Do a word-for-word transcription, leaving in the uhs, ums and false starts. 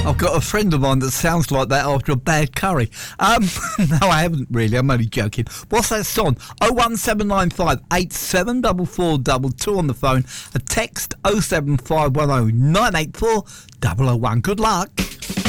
I've got a friend of mine that sounds like that after a bad curry. Um, no, I haven't really. I'm only joking. What's that song? oh one seven nine five eight seven four four two two on the phone. A text oh seven five one oh nine eight four double oh one. Good luck.